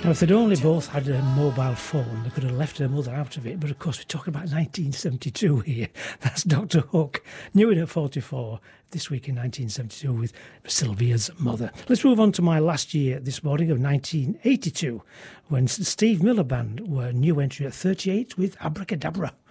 Now, if they'd only both had a mobile phone, they could have left their mother out of it. But of course, we're talking about 1972 here. That's Dr. Hook, Knew It at 44, this week in 1972 with Sylvia's mother. Let's move on to my last year this morning of 1982, when Steve Miller Band were new entry at 38 with Abracadabra.